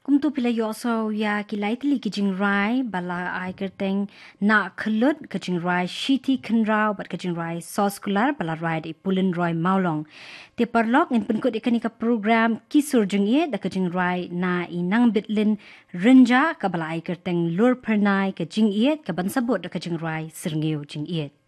Kum tu pila yo so ya kilai tili kijing rai bala ai kerteng na khalut kijing rai shiti khanrau bat kijing rai sos kular bala rai di pulin roi maulong te parlok in penkut ikani ka program kisur jengye da kijing rai na inang bitlin renja ka bala ai kerteng lur pernai ka jing iet ka bansabot da kijing rai sirngeu jing iet